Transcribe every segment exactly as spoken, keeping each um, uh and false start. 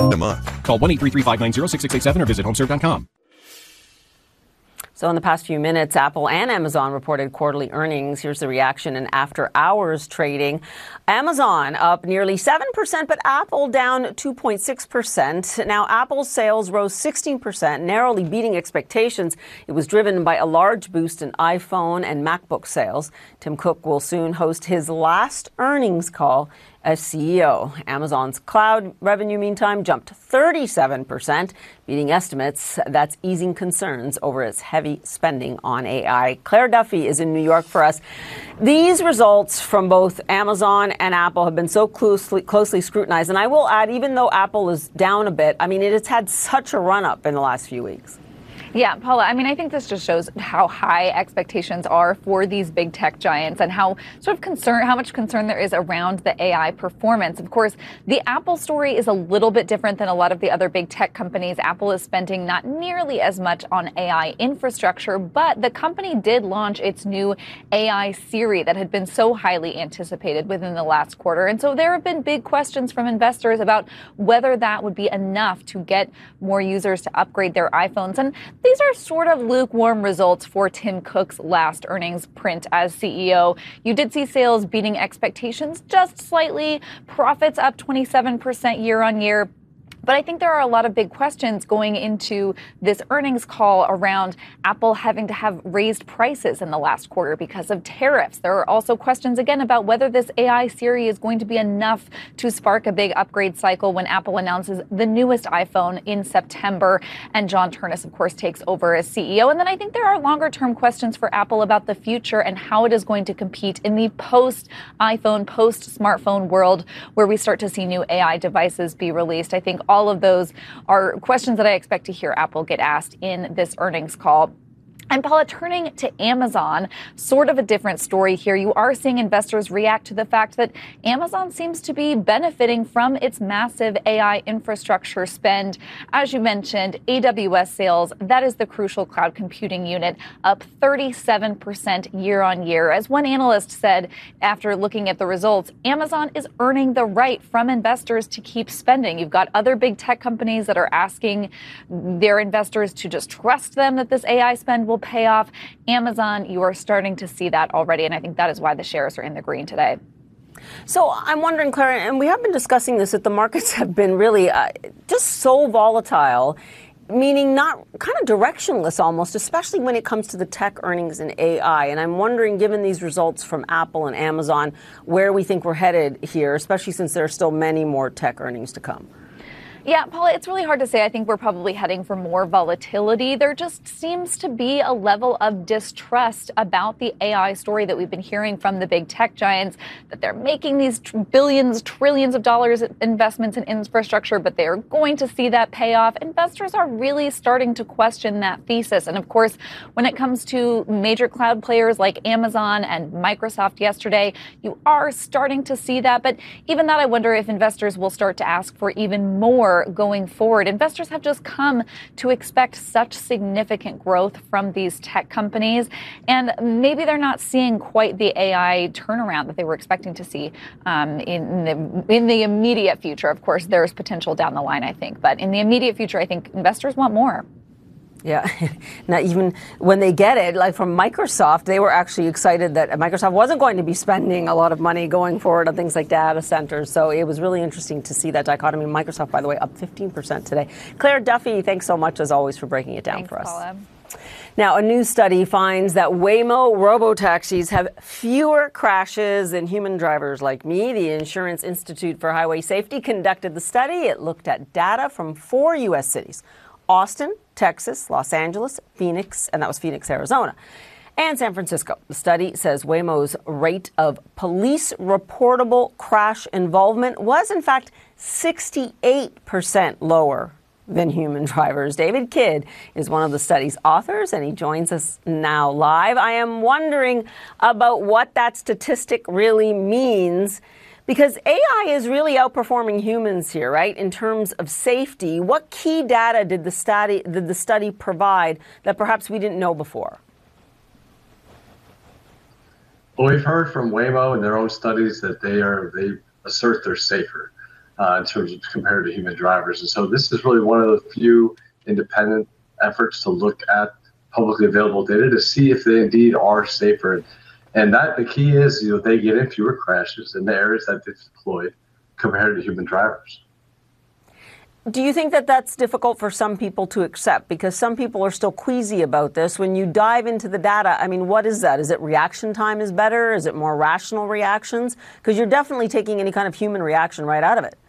a month. Call one eight three three, five nine zero, six six eight seven or visit homeserve dot com. So in the past few minutes, Apple and Amazon reported quarterly earnings. Here's the reaction in after hours trading. Amazon up nearly seven percent, but Apple down two point six percent. Now, Apple's sales rose sixteen percent, narrowly beating expectations. It was driven by a large boost in iPhone and MacBook sales. Tim Cook will soon host his last earnings call as C E O. Amazon's cloud revenue, meantime, jumped thirty-seven percent, beating estimates. That's easing concerns over its heavy spending on A I. Claire Duffy is in New York for us. These results from both Amazon and Apple have been so closely, closely scrutinized. And I will add, even though Apple is down a bit, I mean, it has had such a run up in the last few weeks. Yeah, Paula, I mean, I think this just shows how high expectations are for these big tech giants and how sort of concern, how much concern there is around the A I performance. Of course, the Apple story is a little bit different than a lot of the other big tech companies. Apple is spending not nearly as much on A I infrastructure, but the company did launch its new A I Siri that had been so highly anticipated within the last quarter. And so there have been big questions from investors about whether that would be enough to get more users to upgrade their iPhones. And these are sort of lukewarm results for Tim Cook's last earnings print as C E O. You did see sales beating expectations just slightly, profits up twenty-seven percent year on year. But I think there are a lot of big questions going into this earnings call around Apple having to have raised prices in the last quarter because of tariffs. There are also questions, again, about whether this A I Siri is going to be enough to spark a big upgrade cycle when Apple announces the newest iPhone in September. And John Ternus, of course, takes over as C E O. And then I think there are longer term questions for Apple about the future and how it is going to compete in the post-iPhone, post-smartphone world where we start to see new A I devices be released. I think all of those are questions that I expect to hear Apple get asked in this earnings call. And Paula, turning to Amazon, sort of a different story here. You are seeing investors react to the fact that Amazon seems to be benefiting from its massive A I infrastructure spend. As you mentioned, A W S sales, that is the crucial cloud computing unit, up thirty-seven percent year on year. As one analyst said after looking at the results, Amazon is earning the right from investors to keep spending. You've got other big tech companies that are asking their investors to just trust them that this A I spend will pay off. Amazon, you are starting to see that already, and I think that is why the shares are in the green today. So I'm wondering, Claire, and we have been discussing this, that the markets have been really uh, just so volatile, meaning not kind of directionless almost, especially when it comes to the tech earnings and A I. And I'm wondering, given these results from Apple and Amazon, where we think we're headed here, especially since there are still many more tech earnings to come. Yeah, Paula, it's really hard to say. I think we're probably heading for more volatility. There just seems to be a level of distrust about the A I story that we've been hearing from the big tech giants, that they're making these tr- billions, trillions of dollars investments in infrastructure, but they are going to see that pay off. Investors are really starting to question that thesis. And of course, when it comes to major cloud players like Amazon and Microsoft yesterday, you are starting to see that. But even that, I wonder if investors will start to ask for even more going forward. Investors have just come to expect such significant growth from these tech companies, and maybe they're not seeing quite the A I turnaround that they were expecting to see um, in the in the immediate future. Of course, there's potential down the line, I think, but in the immediate future, I think investors want more. Yeah, not even when they get it, like from Microsoft, they were actually excited that Microsoft wasn't going to be spending a lot of money going forward on things like data centers. So it was really interesting to see that dichotomy. Microsoft, by the way, up fifteen percent today. Claire Duffy, thanks so much, as always, for breaking it down Thanks, for us. Paula. Now, a new study finds that Waymo robotaxis have fewer crashes than human drivers like me. The Insurance Institute for Highway Safety conducted the study. It looked at data from four U S cities: Austin, Texas, Los Angeles, Phoenix, and that was Phoenix, Arizona, and San Francisco. The study says Waymo's rate of police reportable crash involvement was, in fact, sixty-eight percent lower than human drivers. David Kidd is one of the study's authors, and he joins us now live. I am wondering about what that statistic really means, because A I is really outperforming humans here, right, in terms of safety. What key data did the study did the study provide that perhaps we didn't know before? Well, we've heard from Waymo in their own studies that they are they assert they're safer. uh, in terms of compared to human drivers. And so this is really one of the few independent efforts to look at publicly available data to see if they indeed are safer. And that the key is, you know, they get in fewer crashes in the areas that they've deployed compared to human drivers. Do you think that that's difficult for some people to accept? Because some people are still queasy about this. When you dive into the data, I mean, what is that? Is it reaction time is better? Is it more rational reactions? Because you're definitely taking any kind of human reaction right out of it.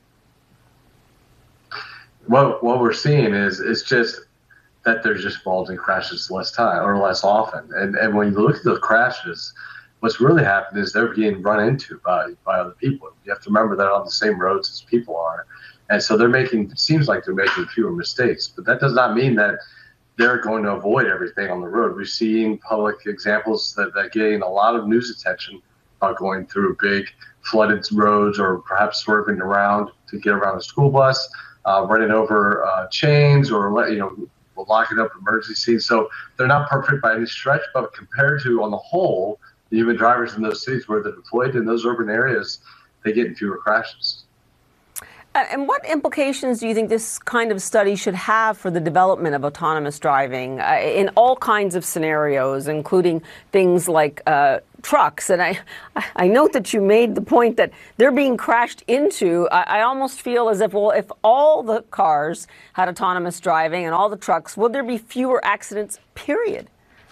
What, what we're seeing is it's just that there's just falls and crashes less time or less often. And, and when you look at the crashes, what's really happening is they're being run into by, by other people. You have to remember they're on the same roads as people are. And so they're making, it seems like they're making fewer mistakes, but that does not mean that they're going to avoid everything on the road. We've seen public examples that, that gain a lot of news attention about going through big flooded roads or perhaps swerving around to get around a school bus, uh, running over uh, chains or, you know, locking up emergency scenes. So they're not perfect by any stretch, but compared to, on the whole, the human drivers in those cities where they're deployed in those urban areas, they get in fewer crashes. And what implications do you think this kind of study should have for the development of autonomous driving uh, in all kinds of scenarios, including things like uh, trucks? And I, I note that you made the point that they're being crashed into. I, I almost feel as if, well, if all the cars had autonomous driving and all the trucks, would there be fewer accidents, period?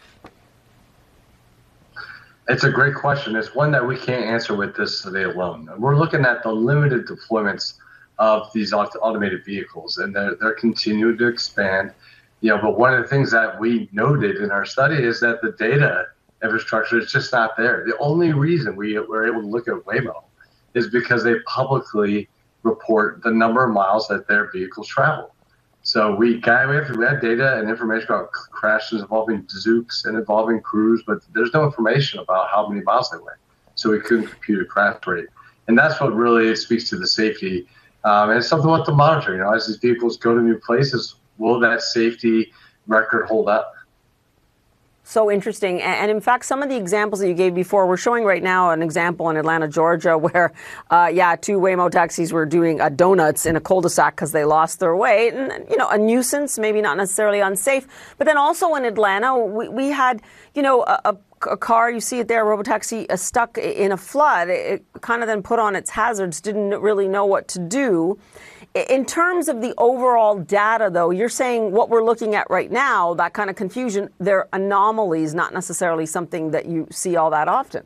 It's a great question. It's one that we can't answer with this study alone. We're looking at the limited deployments of these automated vehicles, and they're, they're continuing to expand. You know, but one of the things that we noted in our study is that the data infrastructure is just not there. The only reason we were able to look at Waymo is because they publicly report the number of miles that their vehicles travel. So we got we, have, we had data and information about crashes involving Zoox and involving Cruise, but there's no information about how many miles they went. So we couldn't compute a crash rate, and that's what really speaks to the safety. Um, and it's something we have to monitor. You know, as these vehicles go to new places, will that safety record hold up? So interesting. And in fact, some of the examples that you gave before, we're showing right now an example in Atlanta, Georgia, where, uh, yeah, two Waymo taxis were doing uh, donuts in a cul-de-sac because they lost their way. And, you know, a nuisance, maybe not necessarily unsafe. But then also in Atlanta, we, we had, you know, a, a a car, you see it there, a robotaxi uh, stuck in a flood. It kind of then put on its hazards, didn't really know what to do. In terms of the overall data, though, you're saying what we're looking at right now, that kind of confusion, they're anomalies, not necessarily something that you see all that often.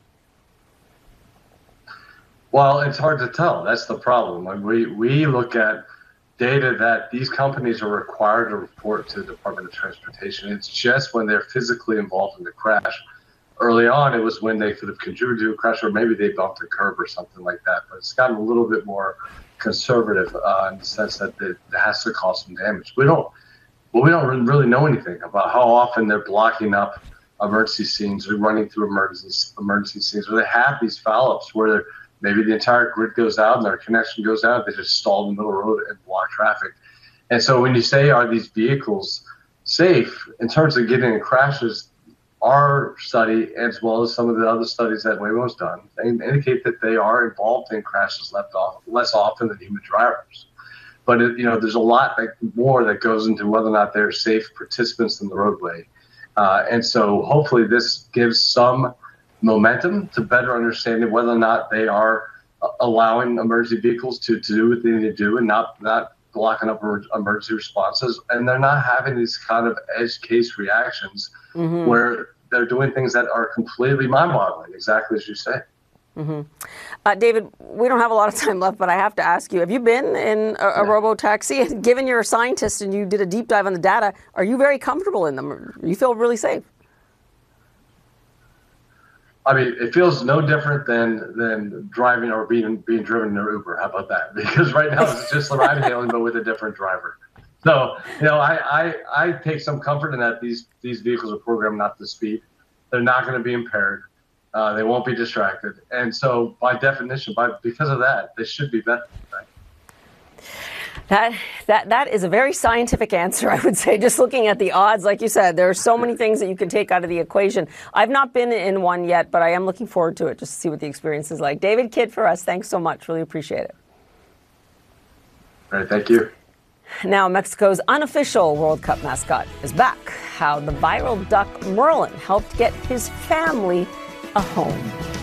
Well, it's hard to tell. That's the problem. When we, we look at data that these companies are required to report to the Department of Transportation. It's just when they're physically involved in the crash. Early on, it was when they could have contributed to a crash, or maybe they bumped a curb or something like that. But it's gotten a little bit more conservative uh, in the sense that it has to cause some damage. We don't, well, we don't really know anything about how often they're blocking up emergency scenes or running through emergency emergency scenes, where they have these foul-ups where they're maybe the entire grid goes out and their connection goes out. They just stall in the middle of the road and block traffic. And so when you say, are these vehicles safe in terms of getting in crashes, our study, as well as some of the other studies that Waymo's done, they indicate that they are involved in crashes left off less often than human drivers. But it, you know, there's a lot like, more that goes into whether or not they're safe participants in the roadway. Uh, and so hopefully this gives some momentum to better understanding whether or not they are uh, allowing emergency vehicles to, to do what they need to do and not not blocking up emergency responses. And they're not having these kind of edge case reactions mm-hmm. where they're doing things that are completely mind-boggling, exactly as you say. Mm-hmm. Uh, David, we don't have a lot of time left, but I have to ask you, have you been in a, a yeah. robo-taxi? Given you're a scientist and you did a deep dive on the data, are you very comfortable in them? You feel really safe? I mean, it feels no different than than driving or being being driven in an Uber. How about that? Because right now it's just the ride hailing, but with a different driver. So, you know, I, I, I take some comfort in that these, these vehicles are programmed not to speed. They're not going to be impaired. Uh, they won't be distracted. And so by definition, by because of that, they should be better, right? That that that is a very scientific answer, I would say. Just looking at the odds, like you said, there are so many things that you can take out of the equation. I've not been in one yet, but I am looking forward to it just to see what the experience is like. David Kidd for us, thanks so much. Really appreciate it. All right, thank you. Now, Mexico's unofficial World Cup mascot is back. How the viral duck Merlin helped get his family a home.